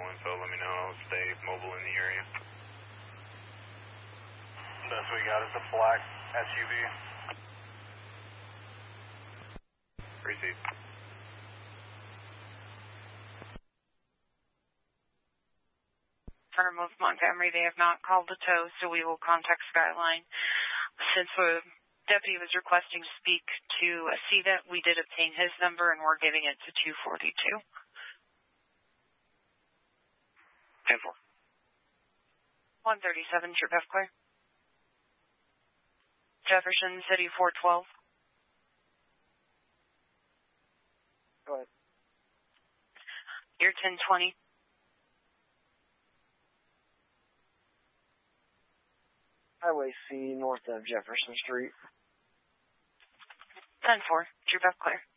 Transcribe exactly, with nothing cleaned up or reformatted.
info, let me know. I'll stay mobile in the area. Best we got is a black S U V. Receive. Firm of Montgomery, they have not called the tow, so we will contact Skyline. Since the deputy was requesting to speak to a C V E T, we did obtain his number, and we're giving it to two forty-two. ten four. one thirty-seven, Trip F clear. Jefferson City four twelve. Go ahead. You're ten twenty. Highway C, north of Jefferson Street. ten four, Trip F clear.